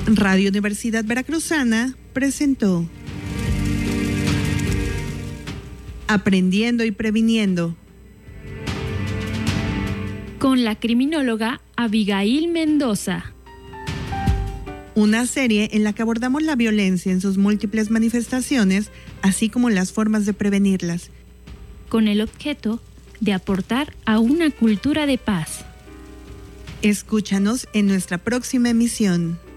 Radio Universidad Veracruzana presentó Aprendiendo y Previniendo, con la criminóloga Abigail Mendoza. Una serie en la que abordamos la violencia en sus múltiples manifestaciones, así como las formas de prevenirlas, con el objeto de aportar a una cultura de paz. Escúchanos en nuestra próxima emisión.